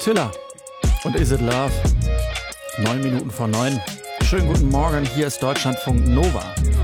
Attila und Is It Love? 9 Minuten vor 9. Schönen guten Morgen, hier ist Deutschlandfunk Nova.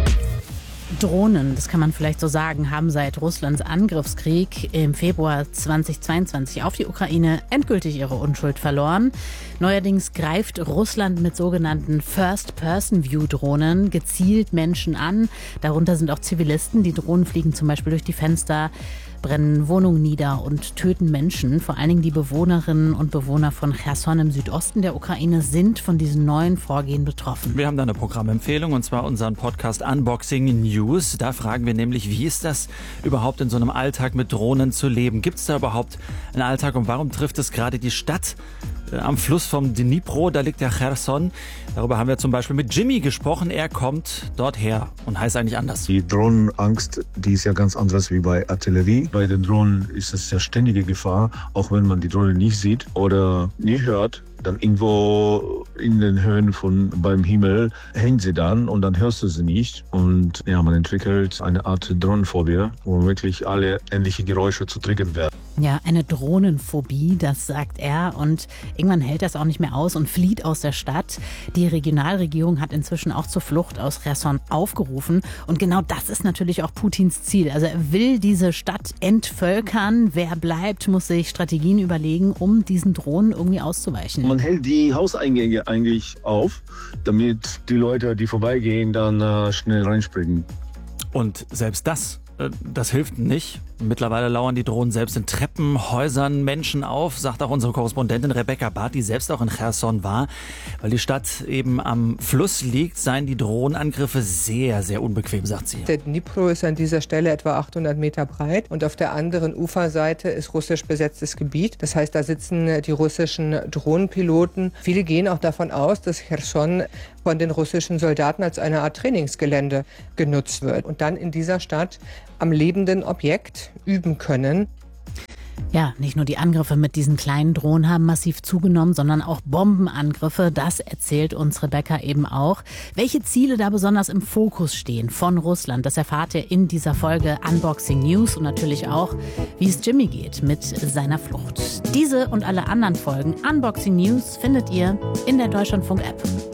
Drohnen, das kann man vielleicht so sagen, haben seit Russlands Angriffskrieg im Februar 2022 auf die Ukraine endgültig ihre Unschuld verloren. Neuerdings greift Russland mit sogenannten First-Person-View-Drohnen gezielt Menschen an. Darunter sind auch Zivilisten. Die Drohnen fliegen zum Beispiel durch die Fenster, brennen Wohnungen nieder und töten Menschen. Vor allen Dingen die Bewohnerinnen und Bewohner von Cherson im Südosten der Ukraine sind von diesen neuen Vorgehen betroffen. Wir haben da eine Programmempfehlung, und zwar unseren Podcast Unboxing News. Da fragen wir nämlich, wie ist das überhaupt in so einem Alltag mit Drohnen zu leben? Gibt es da überhaupt einen Alltag und warum trifft es gerade die Stadt? Am Fluss vom Dnipro, da liegt der Cherson. Darüber haben wir zum Beispiel mit Jimmy gesprochen. Er kommt dort her und heißt eigentlich anders. Die Drohnenangst, die ist ja ganz anders wie bei Artillerie. Bei den Drohnen ist es ja ständige Gefahr, auch wenn man die Drohne nicht sieht oder nie hört. Dann irgendwo in den Höhen beim Himmel hängt sie dann und dann hörst du sie nicht. Und ja, man entwickelt eine Art Drohnenphobie, wo wirklich alle ähnliche Geräusche zu triggern werden. Ja, eine Drohnenphobie, das sagt er. Und irgendwann hält er es auch nicht mehr aus und flieht aus der Stadt. Die Regionalregierung hat inzwischen auch zur Flucht aus Cherson aufgerufen. Und genau das ist natürlich auch Putins Ziel. Also er will diese Stadt entvölkern. Wer bleibt, muss sich Strategien überlegen, um diesen Drohnen irgendwie auszuweichen. Man hält die Hauseingänge eigentlich auf, damit die Leute, die vorbeigehen, dann schnell reinspringen. Und selbst das hilft nicht. Mittlerweile lauern die Drohnen selbst in Treppenhäusern Menschen auf, sagt auch unsere Korrespondentin Rebecca Barth, die selbst auch in Cherson war. Weil die Stadt eben am Fluss liegt, seien die Drohnenangriffe sehr, sehr unbequem, sagt sie. Der Dnipro ist an dieser Stelle etwa 800 Meter breit und auf der anderen Uferseite ist russisch besetztes Gebiet. Das heißt, da sitzen die russischen Drohnenpiloten. Viele gehen auch davon aus, dass Cherson von den russischen Soldaten als eine Art Trainingsgelände genutzt wird und dann in dieser Stadt am lebenden Objekt üben können. Ja, nicht nur die Angriffe mit diesen kleinen Drohnen haben massiv zugenommen, sondern auch Bombenangriffe. Das erzählt uns Rebecca eben auch. Welche Ziele da besonders im Fokus stehen von Russland, das erfahrt ihr in dieser Folge Unboxing News und natürlich auch, wie es Jimmy geht mit seiner Flucht. Diese und alle anderen Folgen Unboxing News findet ihr in der Deutschlandfunk-App.